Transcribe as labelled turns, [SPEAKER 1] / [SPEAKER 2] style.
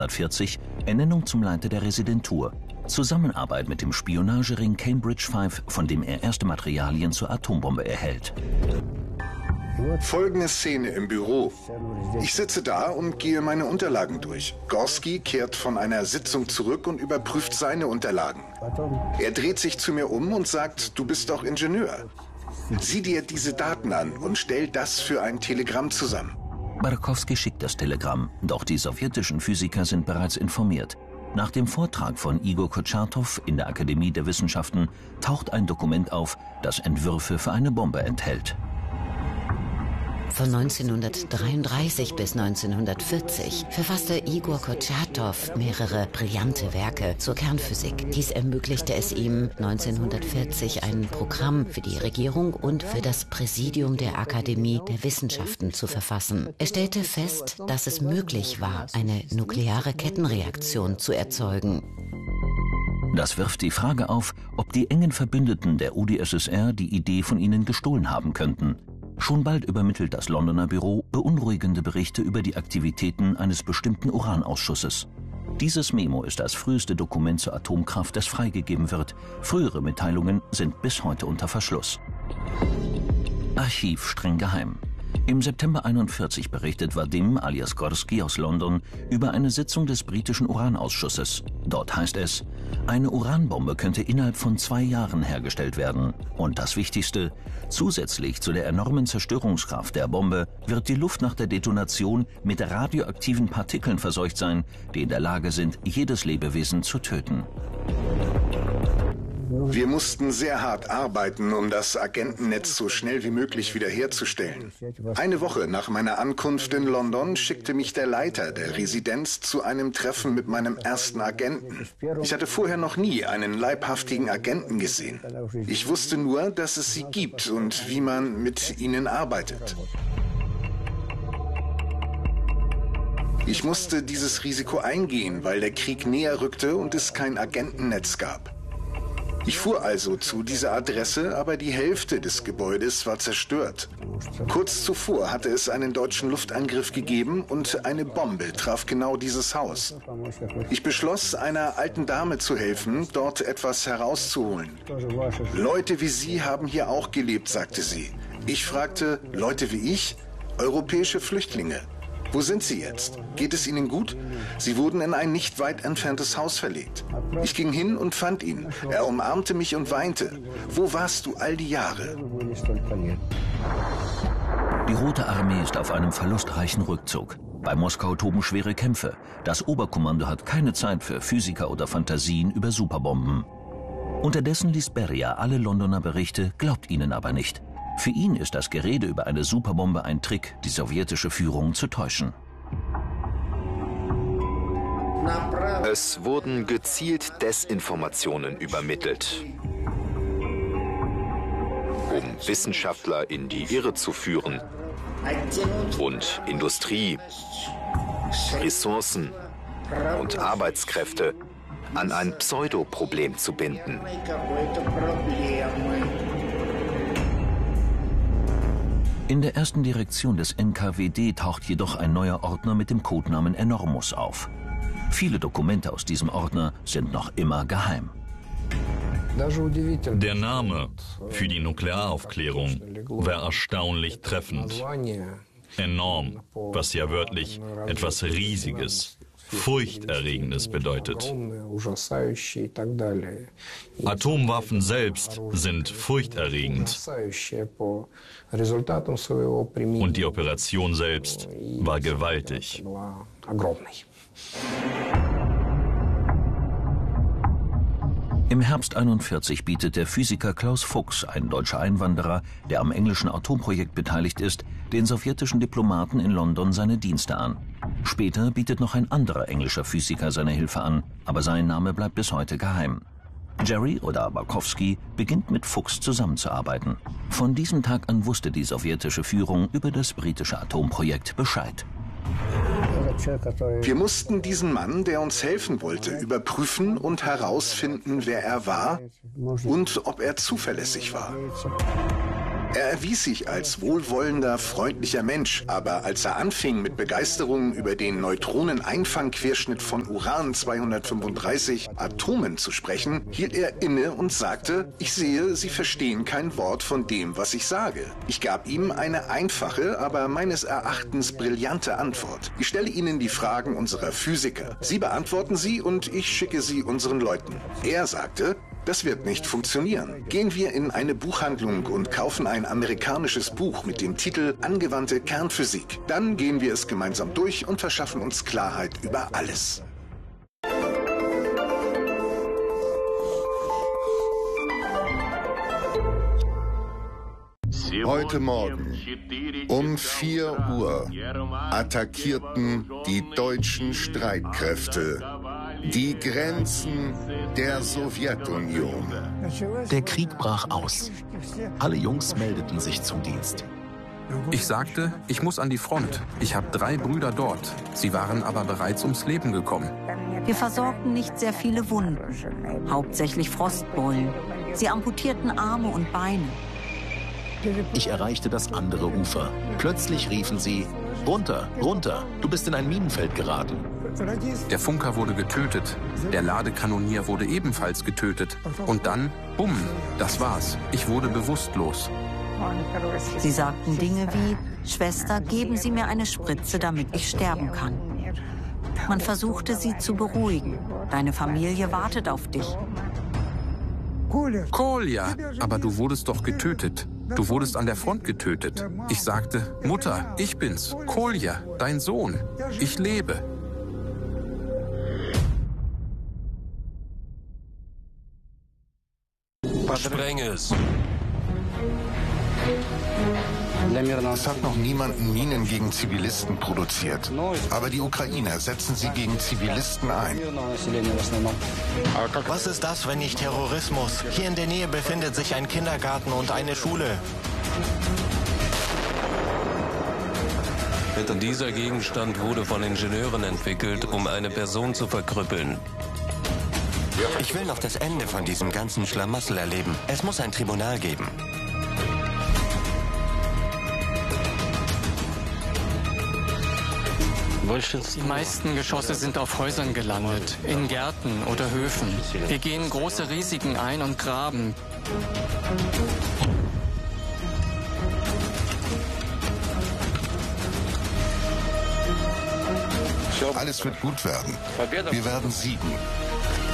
[SPEAKER 1] 1940 Ernennung zum Leiter der Residentur. Zusammenarbeit mit dem Spionagering Cambridge 5, von dem er erste Materialien zur Atombombe erhält.
[SPEAKER 2] Folgende Szene im Büro. Ich sitze da und gehe meine Unterlagen durch. Gorski kehrt von einer Sitzung zurück und überprüft seine Unterlagen. Er dreht sich zu mir um und sagt, du bist doch Ingenieur. Sieh dir diese Daten an und stell das für ein Telegramm zusammen.
[SPEAKER 1] Barkowski schickt das Telegramm, doch die sowjetischen Physiker sind bereits informiert. Nach dem Vortrag von Igor Kurtschatow in der Akademie der Wissenschaften taucht ein Dokument auf, das Entwürfe für eine Bombe enthält.
[SPEAKER 3] Von 1933 bis 1940 verfasste Igor Kurtschatow mehrere brillante Werke zur Kernphysik. Dies ermöglichte es ihm, 1940 ein Programm für die Regierung und für das Präsidium der Akademie der Wissenschaften zu verfassen. Er stellte fest, dass es möglich war, eine nukleare Kettenreaktion zu erzeugen.
[SPEAKER 1] Das wirft die Frage auf, ob die engen Verbündeten der UdSSR die Idee von ihnen gestohlen haben könnten. Schon bald übermittelt das Londoner Büro beunruhigende Berichte über die Aktivitäten eines bestimmten Uranausschusses. Dieses Memo ist das früheste Dokument zur Atomkraft, das freigegeben wird. Frühere Mitteilungen sind bis heute unter Verschluss. Archiv streng geheim. Im September 1941 berichtet Vadim alias Gorski aus London über eine Sitzung des britischen Uranausschusses. Dort heißt es, eine Uranbombe könnte innerhalb von 2 Jahren hergestellt werden. Und das Wichtigste, zusätzlich zu der enormen Zerstörungskraft der Bombe wird die Luft nach der Detonation mit radioaktiven Partikeln verseucht sein, die in der Lage sind, jedes Lebewesen zu töten.
[SPEAKER 2] Wir mussten sehr hart arbeiten, um das Agentennetz so schnell wie möglich wiederherzustellen. Eine Woche nach meiner Ankunft in London schickte mich der Leiter der Residenz zu einem Treffen mit meinem ersten Agenten. Ich hatte vorher noch nie einen leibhaftigen Agenten gesehen. Ich wusste nur, dass es sie gibt und wie man mit ihnen arbeitet. Ich musste dieses Risiko eingehen, weil der Krieg näher rückte und es kein Agentennetz gab. Ich fuhr also zu dieser Adresse, aber die Hälfte des Gebäudes war zerstört. Kurz zuvor hatte es einen deutschen Luftangriff gegeben und eine Bombe traf genau dieses Haus. Ich beschloss, einer alten Dame zu helfen, dort etwas herauszuholen. Leute wie Sie haben hier auch gelebt, sagte sie. Ich fragte, Leute wie ich? Europäische Flüchtlinge. Wo sind Sie jetzt? Geht es Ihnen gut? Sie wurden in ein nicht weit entferntes Haus verlegt. Ich ging hin und fand ihn. Er umarmte mich und weinte. Wo warst du all die Jahre?
[SPEAKER 1] Die Rote Armee ist auf einem verlustreichen Rückzug. Bei Moskau toben schwere Kämpfe. Das Oberkommando hat keine Zeit für Physiker oder Fantasien über Superbomben. Unterdessen liest Beria alle Londoner Berichte, glaubt ihnen aber nicht. Für ihn ist das Gerede über eine Superbombe ein Trick, die sowjetische Führung zu täuschen.
[SPEAKER 4] Es wurden gezielt Desinformationen übermittelt, um Wissenschaftler in die Irre zu führen und Industrie, Ressourcen und Arbeitskräfte an ein Pseudoproblem zu binden.
[SPEAKER 1] In der ersten Direktion des NKWD taucht jedoch ein neuer Ordner mit dem Codenamen Enormus auf. Viele Dokumente aus diesem Ordner sind noch immer geheim.
[SPEAKER 5] Der Name für die Nuklearaufklärung war erstaunlich treffend. Enorm, was ja wörtlich etwas Riesiges, Furchterregendes bedeutet. Atomwaffen selbst sind furchterregend. Und die Operation selbst war gewaltig.
[SPEAKER 1] Im Herbst 1941 bietet der Physiker Klaus Fuchs, ein deutscher Einwanderer, der am englischen Atomprojekt beteiligt ist, den sowjetischen Diplomaten in London seine Dienste an. Später bietet noch ein anderer englischer Physiker seine Hilfe an, aber sein Name bleibt bis heute geheim. Jerry oder Barkowski beginnt mit Fuchs zusammenzuarbeiten. Von diesem Tag an wusste die sowjetische Führung über das britische Atomprojekt Bescheid.
[SPEAKER 2] Wir mussten diesen Mann, der uns helfen wollte, überprüfen und herausfinden, wer er war und ob er zuverlässig war. Er erwies sich als wohlwollender, freundlicher Mensch, aber als er anfing, mit Begeisterung über den Neutroneneinfangquerschnitt von Uran-235 Atomen zu sprechen, hielt er inne und sagte: Ich sehe, Sie verstehen kein Wort von dem, was ich sage. Ich gab ihm eine einfache, aber meines Erachtens brillante Antwort. Ich stelle Ihnen die Fragen unserer Physiker. Sie beantworten sie und ich schicke sie unseren Leuten. Er sagte: Das wird nicht funktionieren. Gehen wir in eine Buchhandlung und kaufen ein amerikanisches Buch mit dem Titel Angewandte Kernphysik. Dann gehen wir es gemeinsam durch und verschaffen uns Klarheit über alles.
[SPEAKER 6] Heute Morgen um 4 Uhr attackierten die deutschen Streitkräfte die Grenzen der Sowjetunion.
[SPEAKER 7] Der Krieg brach aus. Alle Jungs meldeten sich zum Dienst.
[SPEAKER 8] Ich sagte, ich muss an die Front. Ich habe 3 Brüder dort. Sie waren aber bereits ums Leben gekommen.
[SPEAKER 9] Wir versorgten nicht sehr viele Wunden, hauptsächlich Frostbeulen. Sie amputierten Arme und Beine.
[SPEAKER 7] Ich erreichte das andere Ufer. Plötzlich riefen sie: Runter, runter, du bist in ein Minenfeld geraten.
[SPEAKER 8] Der Funker wurde getötet. Der Ladekanonier wurde ebenfalls getötet. Und dann, bumm, das war's. Ich wurde bewusstlos.
[SPEAKER 9] Sie sagten Dinge wie: Schwester, geben Sie mir eine Spritze, damit ich sterben kann. Man versuchte, sie zu beruhigen. Deine Familie wartet auf dich.
[SPEAKER 8] Kolja, aber du wurdest doch getötet. Du wurdest an der Front getötet. Ich sagte: Mutter, ich bin's, Kolja, dein Sohn. Ich lebe.
[SPEAKER 10] Spreng es.
[SPEAKER 6] Es hat noch niemanden Minen gegen Zivilisten produziert. Aber die Ukrainer setzen sie gegen Zivilisten ein.
[SPEAKER 11] Was ist das, wenn nicht Terrorismus? Hier in der Nähe befindet sich ein Kindergarten und eine Schule.
[SPEAKER 10] Dieser Gegenstand wurde von Ingenieuren entwickelt, um eine Person zu verkrüppeln.
[SPEAKER 11] Ich will noch das Ende von diesem ganzen Schlamassel erleben. Es muss ein Tribunal geben.
[SPEAKER 12] Die meisten Geschosse sind auf Häusern gelandet, in Gärten oder Höfen. Wir gehen große Risiken ein und graben.
[SPEAKER 6] Alles wird gut werden. Wir werden siegen.